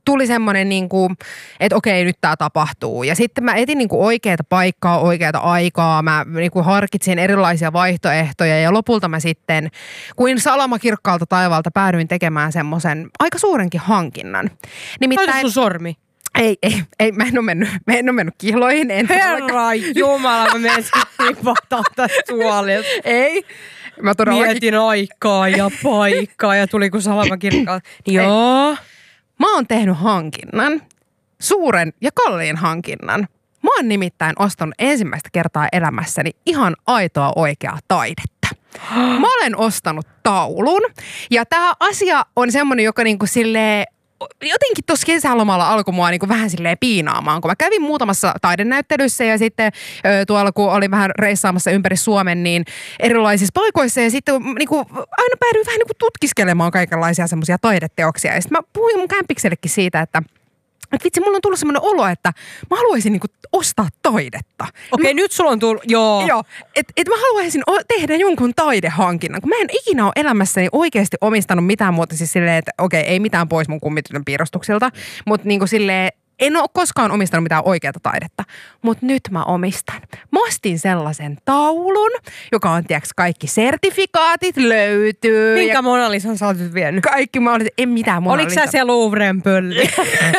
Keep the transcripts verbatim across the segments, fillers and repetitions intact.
tuli semmoinen, niin kuin, että okei, nyt tämä tapahtuu. Ja sitten mä etin niin kuin oikeaa paikkaa, oikeaa aikaa. Mä niin kuin harkitsin erilaisia vaihtoehtoja ja lopulta mä sitten, kuin salama kirkkaalta taivaalta, päädyin tekemään semmoisen aika suurenkin hankinnan. Nimittäin... Laita sun sormi. Ei, ei, ei, mä en ole mennyt, mä en ole mennyt kiloihin. En Herra jumala, mä menen sitten tipahtaa tästä tuolilta. Ei. Mä todellakin... Mietin aikaa ja paikkaa ja tuli kun salama kirkkaalta. Joo. Mä oon tehnyt hankinnan, suuren ja kalliin hankinnan. Mä oon nimittäin ostanut ensimmäistä kertaa elämässäni ihan aitoa oikeaa taidetta. Mä olen ostanut taulun ja tää asia on semmonen, joka niinku silleen jotenkin tuossa kesälomalla alkoi mua niinku vähän silleen piinaamaan, kun mä kävin muutamassa taidenäyttelyssä ja sitten ö, tuolla kun olin vähän reissaamassa ympäri Suomen, niin erilaisissa paikoissa ja sitten niinku, aina päädyin vähän niinku tutkiskelemaan kaikenlaisia semmoisia taideteoksia. Ja sitten mä puhuin mun kämpiksellekin siitä, että että vitsi, mulla on tullut semmoinen olo, että mä haluaisin niinku ostaa taidetta. Okei, okay, nyt sulla on tullut, joo. Joo, että et mä haluaisin o- tehdä jonkun taidehankinnan, kun mä en ikinä ole elämässäni oikeasti omistanut mitään muuta. Siis silleen, että okei, okay, ei mitään pois mun kummitytön piirustuksilta, mutta niinku silleen, en ole koskaan omistanut mitään oikeaa taidetta, mutta nyt mä omistan. Mä ostin sellaisen taulun, joka on, tiiäks, kaikki sertifikaatit löytyy. Minkä ja Mona Lisan sä oot nyt vienyt? Kaikki Mona Lisan, en mitään Mona Lisan. Oliko sä siellä Louvren pölli?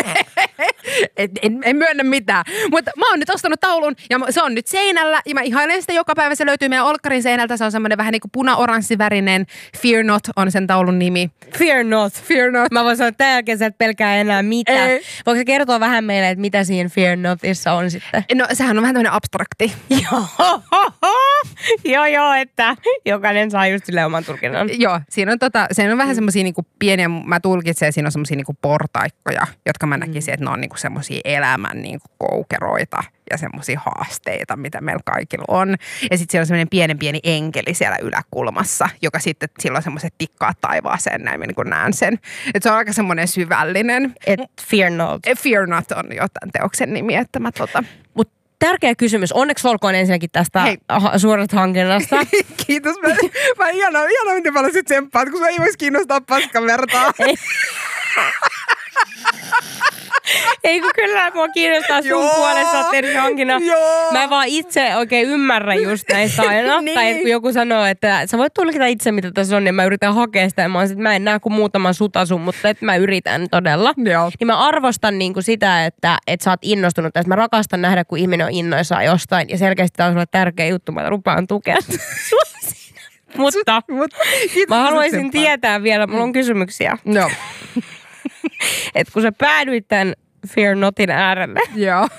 en, en, en myönnä mitään. Mutta mä oon nyt ostanut taulun ja se on nyt seinällä ja mä ihailen sitä joka päivä. Se löytyy meidän olkkarin seinältä. Se on semmoinen vähän niin kuin puna-oranssivärinen. Fear Not on sen taulun nimi. Fear Not. Fear Not. Mä voin sanoa, että tämän jälkeen sä et pelkää enää mitään. Ei. Voiko sä kertoa vähän meille, että mitä siinä Fear Notissa on sitten? No sehän on vähän tämmöinen abstrakti. Joo, joo, joo, että jokainen saa just silleen oman tulkinnan. Joo, siinä on, tota, siinä on vähän semmoisia niinku pieniä, mä tulkitsen, siinä on semmoisia niinku portaikkoja, jotka mä näkisin, että ne on niinku semmoisia elämän niinku koukeroita ja semmoisia haasteita, mitä meillä kaikilla on. Ja sitten siellä on semmoinen pienen pieni enkeli siellä yläkulmassa, joka sitten, sillä on semmoiset tikkaat taivaaseen, näin mä niin kuin näen sen. Että se on aika semmoinen syvällinen. Et Fear Not. Fear Not on jo tämän teoksen nimi, että mä tota... Mut tärkeä kysymys. Onneksi olkoon ensinnäkin tästä ha- suorat hankinnasta. Kiitos. Mä, mä ihanaa, ihanaa, miten paljon sit tsemppaat, kun mä ei voisi kiinnostaa paskan vertaa. Ei kun kyllä, mua kiinnostaa sun Joo. puolesta eri hankina. Joo. Mä vaan itse oikein ymmärrän just näistä aina. Niin. Tai kun joku sanoo, että sä voit tulkita itse mitä tässä on, niin mä yritän hakea sitä. Ja mä, sit, mä en näe kuin muutaman sutasun, mutta et mä yritän todella. Joo. Niin mä arvostan niinku sitä, että et sä oot innostunut tästä. Mä rakastan nähdä, kun ihminen on innoissaan jostain. Ja selkeästi tää on sulle tärkeä juttu. Mä rupaan tukea sua siinä. Mutta Mut, mä haluaisin tietää vielä, mulla on kysymyksiä. Joo. Että kun sä päädyit tämän Fear Notin äärelle, Joo.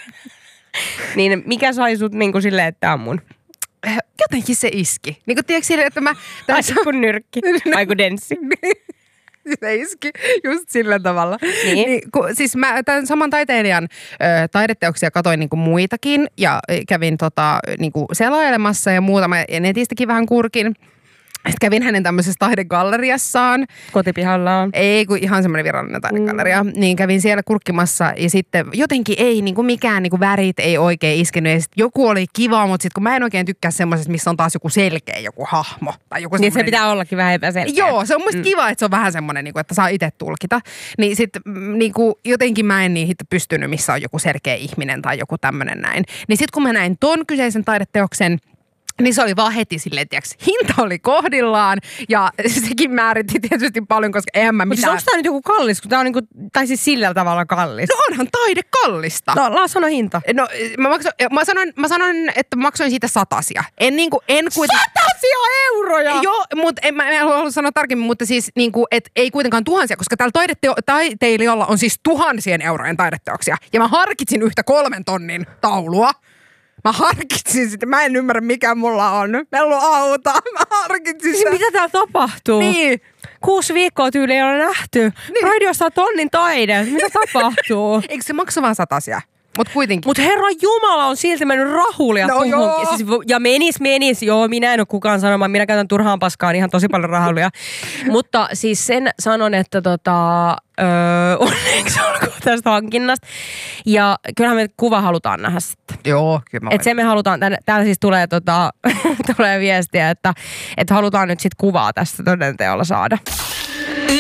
niin mikä sai sut niinku silleen, että tää on mun? Jotenkin se iski. Niin kuin tiedätkö silleen, että mä... Ai kun nyrkki, ai kun denssi. Se iski just sillä tavalla. Niin. Niin, kun, siis mä tämän saman taiteilijan ö, taideteoksia katoin niinku muitakin ja kävin tota, niinku selailemassa ja muuta. Mä netistäkin vähän kurkin. Sitten kävin hänen tämmöisessä taidegalleriassaan. Kotipihallaan. Ei, kun ihan semmoinen virallinen taidegalleria. Mm. Niin kävin siellä kurkkimassa ja sitten jotenkin ei niin kuin mikään niin kuin värit ei oikein iskenyt. Ja sitten joku oli kiva, mutta sitten kun mä en oikein tykkää semmoisesta, missä on taas joku selkeä joku hahmo. Tai joku niin se pitää ollakin vähän epäselkeä. Joo, se on musta mm. kiva, että se on vähän semmoinen, niin kuin, että saa itse tulkita. Niin sitten niin kuin, jotenkin mä en niihin pystynyt, missä on joku selkeä ihminen tai joku tämmöinen näin. Niin sitten kun mä näin ton kyseisen taideteoksen, niin se oli vaan heti silleen, tiiäks, hinta oli kohdillaan ja sekin määritti tietysti paljon, koska eihän mä mitään... Mutta onko tää nyt joku kallis, kun tää on niinku, tai siis sillä tavalla kallis? No onhan taide kallista. No, laa sano hinta. No mä, maksoin, mä, sanoin, mä sanoin, että maksoin siitä satasia. En niinku, en kuitenkaan... Satasia euroja! Joo, mutta en, mä en halua sanoa tarkemmin, mutta siis niinku, et ei kuitenkaan tuhansia, koska täällä taideteo, taiteilijalla on siis tuhansien eurojen taideteoksia. Ja mä harkitsin yhtä kolmen tonnin taulua. Mä harkitsin sitä. Mä en ymmärrä, mikä mulla on. Meillä on auto. Mä harkitsin sitä. Mitä täällä tapahtuu? Niin. Kuusi viikkoa tyyli ei ole nähty. Niin. Radiossa on tonnin taide. Mitä tapahtuu? Eikö se maksa vaan satasia? Mut kuitenkin. Mut Herra Jumala on silti mennyt rahulia no, tuohonkin. Siis, ja menis, menis. Joo, minä en ole kukaan sanomaan. Minä käytän turhaan paskaan ihan tosi paljon rahulia. Mutta siis sen sanon, että tota... Öö, onneksi olkoon tästä hankinnasta. Ja kyllähän me kuva halutaan nähdä sitten. Joo, kyllä mä Että se me halutaan, tän, täällä siis tulee, tota, tulee viestiä, että et halutaan nyt sitten kuvaa tästä todenteolla saada.